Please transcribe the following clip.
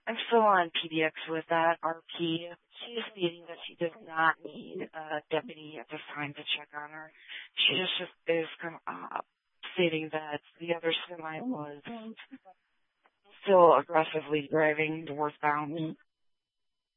I'm still on PDX with that RP. She's stating that she does not need a deputy at this time to check on her. She just is stating that the other semi was still aggressively driving northbound